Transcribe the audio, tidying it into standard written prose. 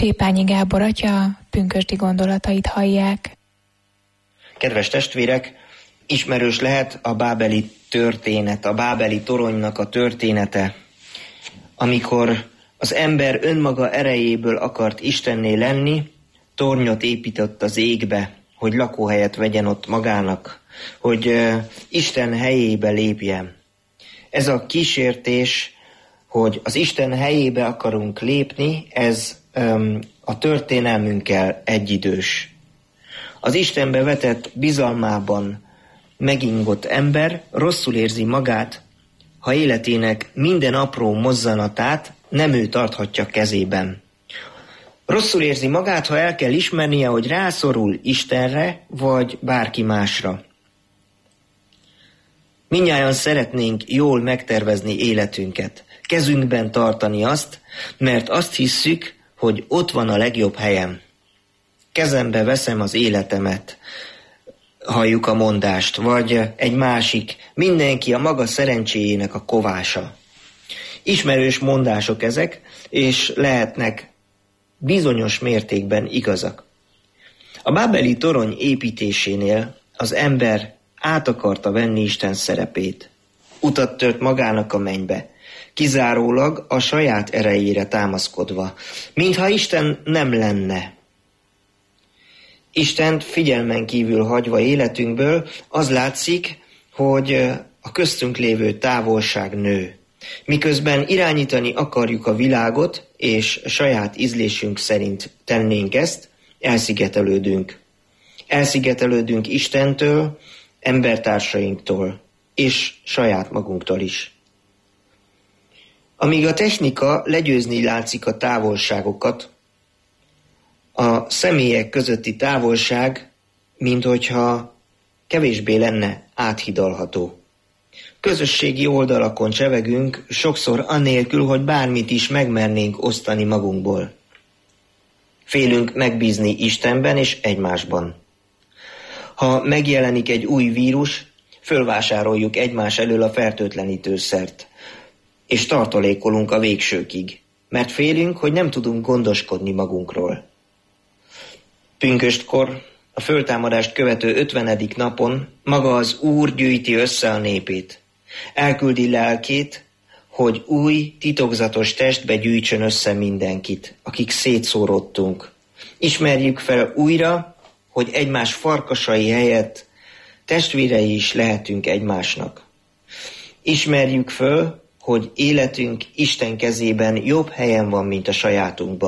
Csépányi Gábor atya pünkösdi gondolatait hallják. Kedves testvérek, ismerős lehet a bábeli történet, a bábeli toronynak a története, amikor az ember önmaga erejéből akart Istenné lenni, tornyot épített az égbe, hogy lakóhelyet vegyen ott magának, hogy Isten helyébe lépjen. Ez a kísértés, hogy az Isten helyébe akarunk lépni, ez a történelmünkkel egyidős. Az Istenbe vetett bizalmában megingott ember rosszul érzi magát, ha életének minden apró mozzanatát nem ő tarthatja kezében. Rosszul érzi magát, ha el kell ismernie, hogy rászorul Istenre, vagy bárki másra. Mindnyájan szeretnénk jól megtervezni életünket, kezünkben tartani azt, mert azt hisszük, hogy ott van a legjobb helyem. Kezembe veszem az életemet, halljuk a mondást, vagy egy másik, mindenki a maga szerencséjének a kovása. Ismerős mondások ezek, és lehetnek bizonyos mértékben igazak. A bábeli torony építésénél az ember át akarta venni Isten szerepét. Utat tört magának a mennybe, kizárólag a saját erejére támaszkodva, mintha Isten nem lenne. Istent figyelmen kívül hagyva életünkből az látszik, hogy a köztünk lévő távolság nő. Miközben irányítani akarjuk a világot, és saját ízlésünk szerint tennénk ezt, elszigetelődünk. Elszigetelődünk Istentől, embertársainktól, és saját magunktól is. Amíg a technika legyőzni látszik a távolságokat, a személyek közötti távolság, minthogyha kevésbé lenne áthidalható. Közösségi oldalakon csevegünk, sokszor anélkül, hogy bármit is megmernénk osztani magunkból. Félünk megbízni Istenben és egymásban. Ha megjelenik egy új vírus, fölvásároljuk egymás elől a fertőtlenítőszert, és tartalékolunk a végsőkig, mert félünk, hogy nem tudunk gondoskodni magunkról. Pünköstkor, a föltámadást követő 50. napon maga az Úr gyűjti össze a népét. Elküldi lelkét, hogy új, titokzatos testbe gyűjtsön össze mindenkit, akik szétszóródtunk. Ismerjük fel újra, hogy egymás farkasai helyett testvérei is lehetünk egymásnak. Ismerjük föl, hogy életünk Isten kezében jobb helyen van, mint a sajátunkban.